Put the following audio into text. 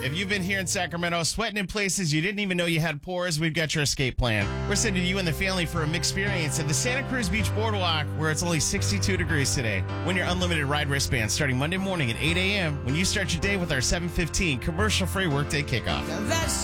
If you've been here in Sacramento sweating in places you didn't even know you had pores, we've got your escape plan. We're sending you and the family for an experience at the Santa Cruz Beach Boardwalk, where it's only 62 degrees today. Win your unlimited ride wristband starting Monday morning at 8 a.m. when you start your day with our 7:15 commercial-free workday kickoff.